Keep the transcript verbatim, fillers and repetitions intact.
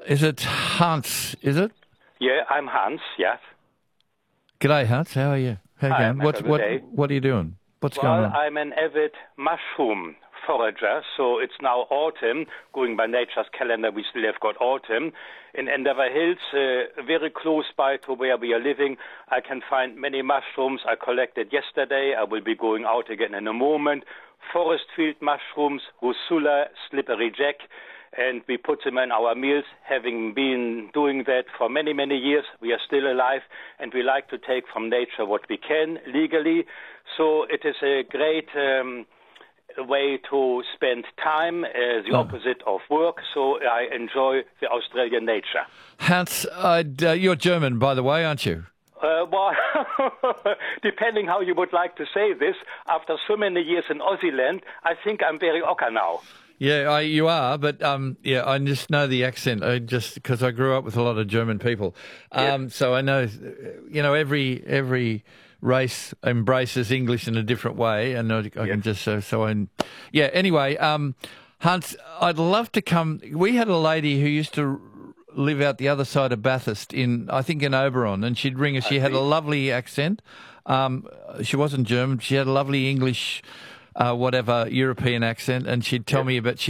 Is it Hans, is it? Yeah, I'm Hans, yes. G'day, Hans. How are you? How you Hi, going? have What, a good what, day. what are you doing? What's Well, going on? I'm an avid mushroom forager, so it's now autumn. Going by nature's calendar, we still have got autumn. In Endeavour Hills, uh, very close by to where we are living, I can find many mushrooms I collected yesterday. I will be going out again in a moment. Forest field mushrooms, Russula, slippery jack, and we put them in our meals. Having been doing that for many, many years, we are still alive, and we like to take from nature what we can legally. So it is a great um, way to spend time, uh, the Oh. opposite of work. So I enjoy the Australian nature. Hans, I'd, uh, you're German, by the way, aren't you? Uh, well, depending how you would like to say this, after so many years in Aussie land, I think I'm very ocker now. Yeah, I, you are, but um, yeah, I just know the accent. I just because I grew up with a lot of German people, um, Yes. so I know, you know, every every race embraces English in a different way, and I, I can Yes. just so so I, yeah. Anyway, um, Hans, I'd love to come. We had a lady who used to live out the other side of Bathurst in, I think, in Oberon, and she'd ring us. She had a lovely accent. Um, she wasn't German. She had a lovely English. Uh, whatever European accent, and she'd tell Yes. me about she